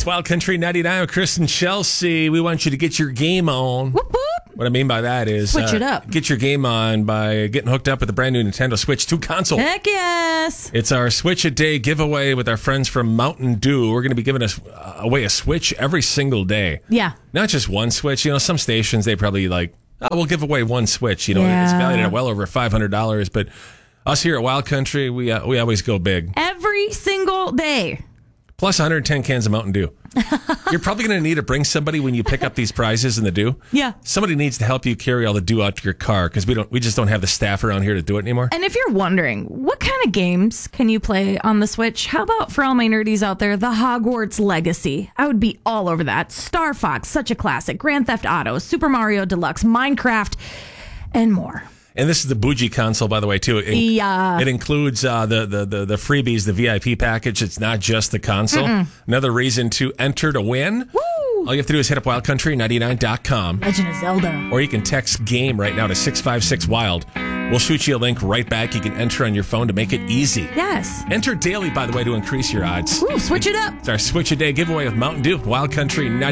Wild Country 99 with Chris and Chelsea. We want you to get your game on. Whoop, whoop. What I mean by that is Switch it up. Get your game on by getting hooked up with the brand new Nintendo Switch 2 console. Heck yes. It's our Switch a Day giveaway with our friends from Mountain Dew. We're going to be giving away a Switch every single day. Yeah. Not just one Switch. You know, some stations, they probably we'll give away one Switch. You know, Yeah. It's valued at well over $500. But us here at Wild Country, we always go big. Every single day. Plus 110 cans of Mountain Dew. You're probably going to need to bring somebody when you pick up these prizes in the Dew. Yeah. Somebody needs to help you carry all the Dew out to your car because we just don't have the staff around here to do it anymore. And if you're wondering, what kind of games can you play on the Switch? How about, for all my nerdies out there, the Hogwarts Legacy? I would be all over that. Star Fox, such a classic. Grand Theft Auto, Super Mario Deluxe, Minecraft, and more. And this is the bougie console, by the way, too. Yeah. It includes the freebies, the VIP package. It's not just the console. Another reason to enter to win. Woo! All you have to do is hit up wildcountry99.com. Legend of Zelda. Or you can text GAME right now to 656-WILD. We'll shoot you a link right back. You can enter on your phone to make it easy. Yes. Enter daily, by the way, to increase your odds. Ooh, switch it up. It's our Switch a Day giveaway with Mountain Dew, Wild Country 99.